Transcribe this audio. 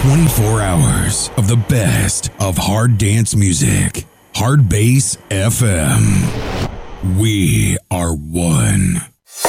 24 hours of the best of hard dance music. Hard Bass FM. We are one.